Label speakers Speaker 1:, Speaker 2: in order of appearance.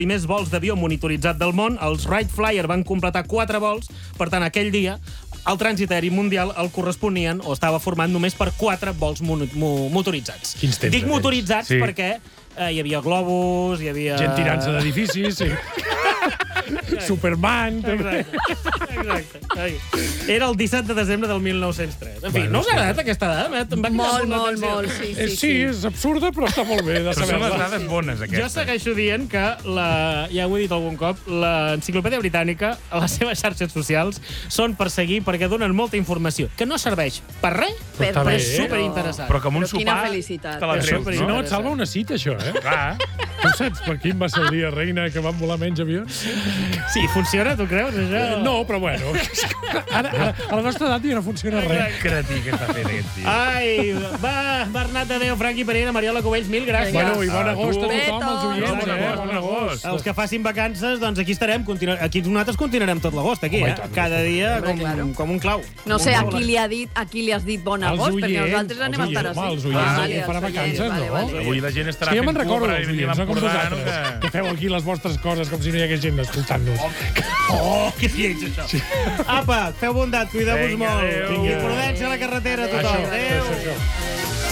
Speaker 1: primers vols d'avió monitoritzat del món. Els Wright Flyer van completar 4 vols. Per tant, aquell dia, el trànsit aeri mundial el corresponien o estava format només per 4 vols motoritzats.
Speaker 2: Quins temps,
Speaker 1: Dic motoritzats perquè hi havia globus, hi havia...
Speaker 2: Gent tirant-se d'edificis, sí. Superman...
Speaker 1: Exacte. Era el 17 de desembre del 1903. En fi, no us ha agradat aquesta dada?
Speaker 3: Molt,
Speaker 2: sí, és absurda, però està molt bé de
Speaker 4: Però són les
Speaker 2: saber-la.
Speaker 4: dades bones, aquestes.
Speaker 1: Jo segueixo dient que, ja ho he dit algun cop, l'Enciclopèdia Britànica, les seves xarxes socials, són per seguir perquè donen molta informació, que no serveix per res,
Speaker 2: Està
Speaker 1: però
Speaker 2: bé,
Speaker 1: és superinteressant.
Speaker 4: Però com un
Speaker 3: Però quina
Speaker 4: sopar...
Speaker 3: felicitat.
Speaker 4: te la treus,
Speaker 2: Si no, et salva una cita, això, eh?
Speaker 4: Clar.
Speaker 2: Tu saps per quin va ser el dia, reina, que van volar menys avions?
Speaker 1: Sí, funciona, tu creus, això?
Speaker 2: No, però bueno. Ara, a la nostra edat ja no funciona res.
Speaker 4: Cretí que està fent aquest tio.
Speaker 1: Ai, va, Bernat de Déu, Franqui Pereira, Mariola Cubells, mil gràcies.
Speaker 2: Bueno, i bon
Speaker 4: A
Speaker 2: agost a
Speaker 3: tu.
Speaker 2: tothom, als oients,
Speaker 3: Beto.
Speaker 2: bon agost.
Speaker 1: Els que facin vacances, doncs aquí estarem. Aquí nosaltres continuarem tot l'agost, aquí,
Speaker 2: Home,
Speaker 1: eh?
Speaker 2: i tant.
Speaker 1: Cada dia
Speaker 3: Hombre, claro.
Speaker 1: com un clau.
Speaker 3: No sé,
Speaker 1: Com un
Speaker 3: a qui li has dit bon agost, perquè nosaltres anem a estar
Speaker 2: home,
Speaker 3: així.
Speaker 2: els oients,
Speaker 3: Vale,
Speaker 2: que farà
Speaker 3: els
Speaker 2: vacances,
Speaker 3: oients,
Speaker 2: no?
Speaker 3: vale.
Speaker 4: Avui la gent
Speaker 2: És
Speaker 4: estarà
Speaker 2: que jo me'n
Speaker 4: fent
Speaker 2: recordo
Speaker 4: cua per
Speaker 2: dels
Speaker 4: venir
Speaker 2: oients, no com
Speaker 4: l'Empordà,
Speaker 2: vosaltres, que feu aquí les vostres coses com si no hi hagués gent escoltant-nos.
Speaker 1: Oh, que lleig, això. Apa, feu bondat, cuideu-vos
Speaker 4: Vinga,
Speaker 1: molt.
Speaker 4: adéu.
Speaker 1: I prudència a la carretera, a tothom.
Speaker 2: Això.
Speaker 1: Adéu.